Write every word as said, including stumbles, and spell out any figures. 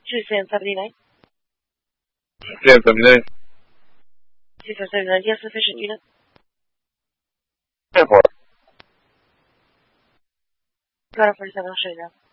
two seven seventy-nine. two seven seventy-nine. two seven seventy-nine, yes, sufficient unit. ten four. Got it, forty-seven, I'll show you now.